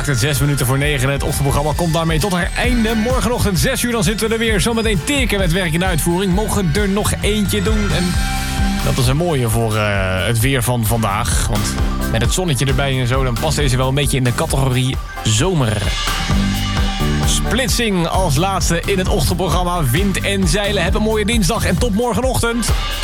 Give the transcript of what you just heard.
maakt het 6 minuten voor 9. Het ochtendprogramma komt daarmee tot haar einde. Morgenochtend 6 uur, dan zitten we er weer. Zometeen teken met werk in de uitvoering. Mogen er nog eentje doen. En dat is een mooie voor het weer van vandaag. Want met het zonnetje erbij en zo, dan past deze wel een beetje in de categorie zomer. Splitsing als laatste in het ochtendprogramma. Wind en zeilen. Heb een mooie dinsdag en tot morgenochtend.